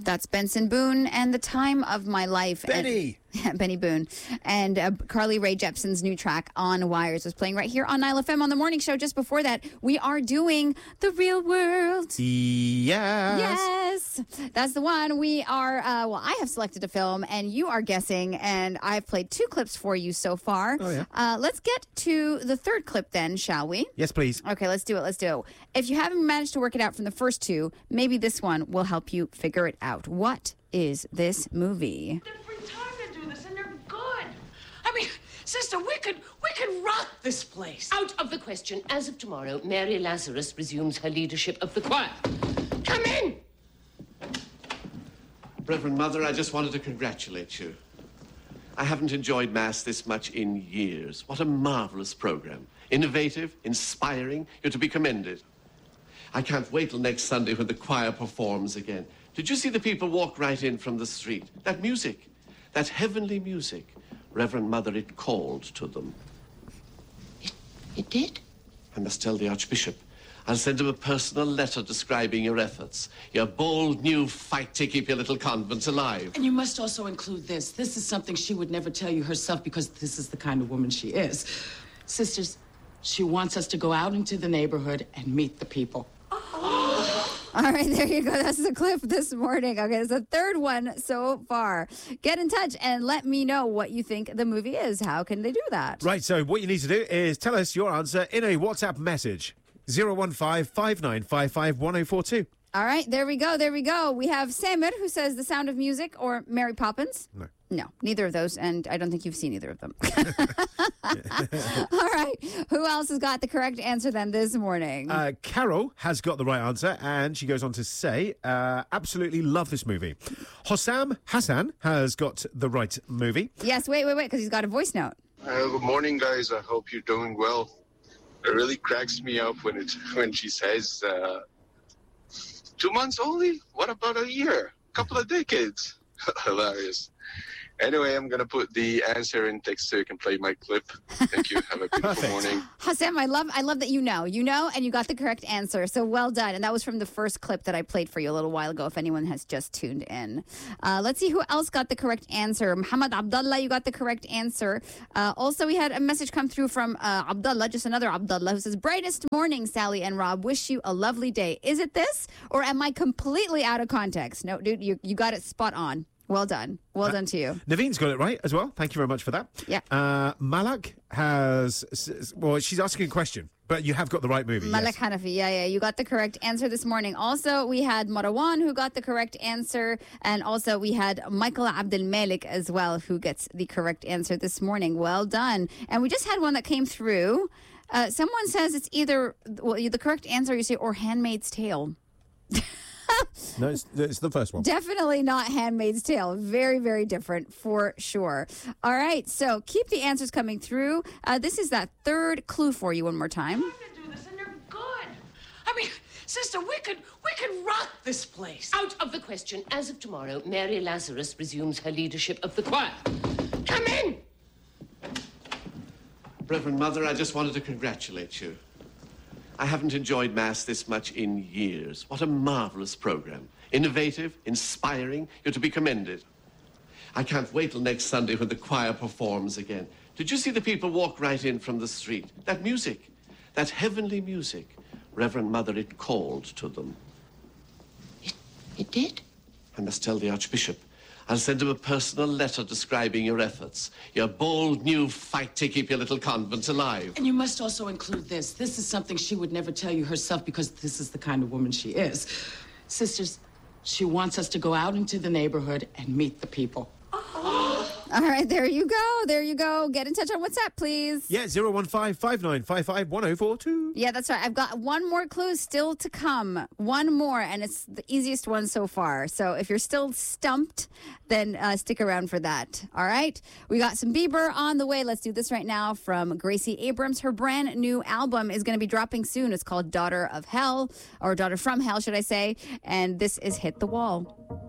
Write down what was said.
That's Benson Boone and The Time of My Life. Benny! Benny Boone. And Carly Rae Jepsen's new track, On Wires, was playing right here on Nile FM on the morning show. Just before that, we are doing The Real World. Yes. That's the one. We are, I have selected a film, and you are guessing, and I've played 2 clips for you so far. Oh, yeah. Let's get to the third clip then, shall we? Yes, please. Okay, let's do it. If you haven't managed to work it out from the first 2, maybe this one will help you figure it out. What is this movie? Different time to do this, and they're good. I mean, sister, we could rock this place. Out of the question. As of tomorrow, Mary Lazarus resumes her leadership of the choir. Come in! Reverend Mother, I just wanted to congratulate you. I haven't enjoyed Mass this much in years. What a marvelous program. Innovative, inspiring. You're to be commended. I can't wait till next Sunday when the choir performs again. Did you see the people walk right in from the street? That music, that heavenly music. Reverend Mother, it called to them. It did? I must tell the Archbishop. I'll send him a personal letter describing your efforts. Your bold new fight to keep your little convent alive. And you must also include this. This is something she would never tell you herself because this is the kind of woman she is. Sisters, she wants us to go out into the neighborhood and meet the people. All right, there you go. That's the clip this morning. Okay, it's the third one so far. Get in touch and let me know what you think the movie is. How can they do that? Right, so what you need to do is tell us your answer in a WhatsApp message. 015-5955-1042. All right, there we go. We have Samir, who says The Sound of Music or Mary Poppins. No, neither of those, and I don't think you've seen either of them. All right, who else has got the correct answer then this morning? Carol has got the right answer, and she goes on to say, absolutely love this movie. Hossam Hassan has got the right movie. Yes, wait, because he's got a voice note. Good morning, guys. I hope you're doing well. It really cracks me up when she says 2 months only? What about a year? A couple of decades? Hilarious. Anyway, I'm going to put the answer in text so you can play my clip. Thank you. Have a beautiful morning. Hassam, I love that you know, and you got the correct answer. So well done. And that was from the first clip that I played for you a little while ago, if anyone has just tuned in. Let's see who else got the correct answer. Muhammad Abdullah, you got the correct answer. Also, we had a message come through from Abdullah, just another Abdullah, who says, brightest morning, Sally and Rob. Wish you a lovely day. Is it this, or am I completely out of context? No, dude, you got it spot on. Well done. Well done to you. Naveen's got it right as well. Thank you very much for that. Yeah. Malak has... Well, she's asking a question, but you have got the right movie. Malak Hanafi. Yeah. You got the correct answer this morning. Also, we had Marwan, who got the correct answer. And also, we had Michael Abdel Malik as well, who gets the correct answer this morning. Well done. And we just had one that came through. Someone says it's either... Well, the correct answer, you say, or Handmaid's Tale. No, it's the first one. Definitely not Handmaid's Tale. Very, very different for sure. All right, so keep the answers coming through. This is that third clue for you one more time. To do this, and they're good. I mean, sister, we could rock this place. Out of the question. As of tomorrow, Mary Lazarus resumes her leadership of the choir. Come in! Reverend Mother, I just wanted to congratulate you. I haven't enjoyed Mass this much in years. What a marvelous program. Innovative, inspiring. You're to be commended. I can't wait till next Sunday when the choir performs again. Did you see the people walk right in from the street? That music, that heavenly music. Reverend Mother, it called to them. It did? I must tell the Archbishop. I'll send him a personal letter describing your efforts. Your bold new fight to keep your little convent alive. And you must also include this. This is something she would never tell you herself because this is the kind of woman she is. Sisters, she wants us to go out into the neighborhood and meet the people. All right, there you go. Get in touch on WhatsApp, please. Yeah, 015-5955-1042. Yeah, that's right. I've got one more clue still to come. One more, and it's the easiest one so far. So if you're still stumped, then stick around for that. All right? We got some Bieber on the way. Let's do this right now from Gracie Abrams. Her brand new album is going to be dropping soon. It's called Daughter of Hell, or Daughter from Hell, should I say. And this is Hit the Wall.